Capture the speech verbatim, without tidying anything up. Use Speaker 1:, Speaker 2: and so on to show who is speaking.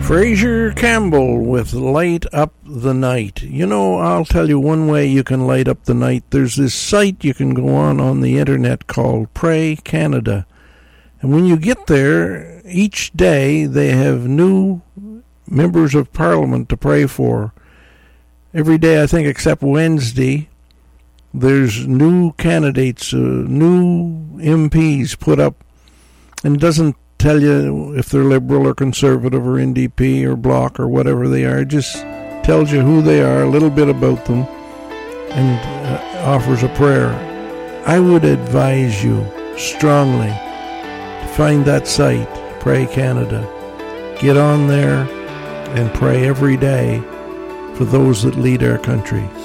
Speaker 1: Fraser Campbell with Light Up the Night. You know, I'll tell you one way you can light up the night. There's this site you can go on on the internet called Pray Canada. And when you get there, each day they have new members of parliament to pray for. Every day, I think, except Wednesday, there's new candidates, uh, new M Ps put up. And it doesn't tell you if they're Liberal or Conservative or N D P or Bloc or whatever they are. It just tells you who they are, a little bit about them, and uh, offers a prayer. I would advise you strongly to find that site, Pray Canada. Get on there and pray every day for those that lead our country.